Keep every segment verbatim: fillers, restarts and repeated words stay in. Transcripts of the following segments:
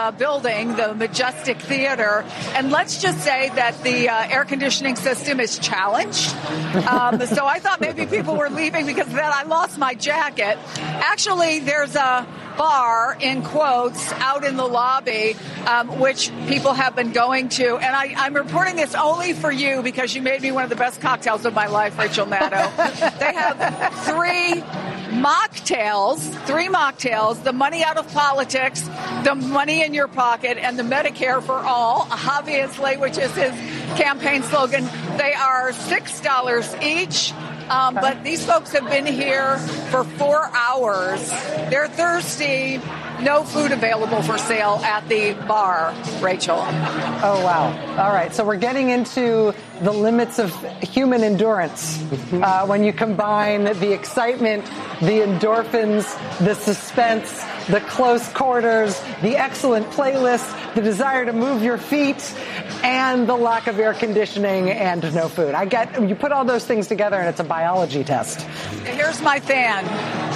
uh, building, the Majestic Theater, and let's just say that the uh, air conditioning system is challenged. Um, so I thought maybe people were leaving because then I lost my jacket. Actually, there's a bar, in quotes, out in the lobby, um, which people have been going to. And I, I'm reporting this only for you because you made me one of the best cocktails of my life, Rachel Maddow. They have three mocktails, three mocktails, the money out of politics, the money in your pocket, and the Medicare for all, obviously, which is his campaign slogan. They are six dollars each. Um, but these folks have been here for four hours. They're thirsty. No food available for sale at the bar, Rachel. Oh, wow. All right. So we're getting into the limits of human endurance uh, when you combine the excitement, the endorphins, the suspense, the close quarters, the excellent playlist, the desire to move your feet, and the lack of air conditioning and no food. I get, you put all those things together and it's a biology test. Here's my fan.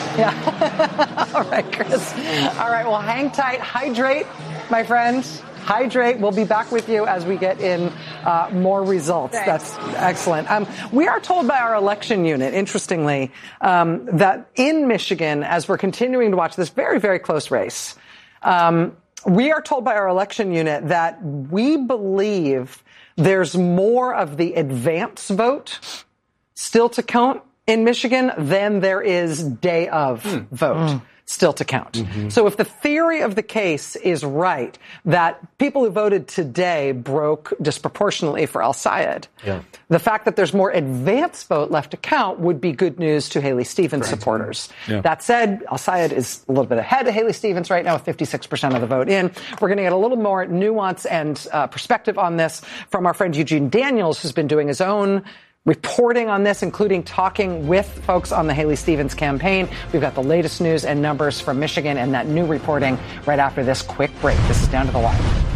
Yeah. All right, Chris. All right, well, hang tight. Hydrate, my friend. Hydrate. We'll be back with you as we get in uh, more results. Thanks. That's excellent. Um, we are told by our election unit, interestingly, um, that in Michigan, as we're continuing to watch this very, very close race, um, we are told by our election unit that we believe there's more of the advance vote still to count in Michigan than there is day of mm. vote mm. still to count. Mm-hmm. So if the theory of the case is right, that people who voted today broke disproportionately for al-Sayed, yeah. the fact that there's more advance vote left to count would be good news to Haley Stevens right. supporters. Yeah. That said, al-Sayed is a little bit ahead of Haley Stevens right now with fifty-six percent of the vote in. We're going to get a little more nuance and uh, perspective on this from our friend Eugene Daniels, who's been doing his own reporting on this, including talking with folks on the Haley Stevens campaign. We've got the latest news and numbers from Michigan and that new reporting right after this quick break. This is Down to the Wire.